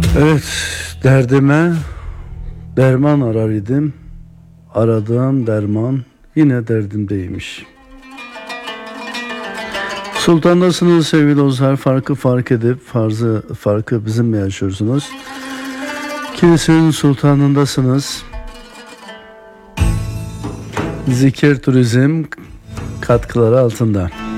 Evet, derdime derman arar idim. Aradığım derman yine derdimdeymiş. Sultandasınız sevgili dostlar. Farkı fark edip farkı bizimle yaşıyorsunuz. Kilisenin sultanındasınız. Zikir turizm katkıları altında.